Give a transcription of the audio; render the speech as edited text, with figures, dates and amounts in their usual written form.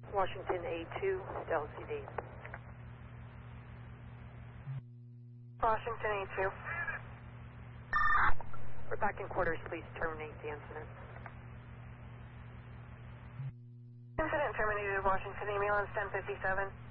Washington A2 to LCD. Washington A2. We're back in quarters, please terminate the incident. Incident terminated, Washington, ambulance 1057.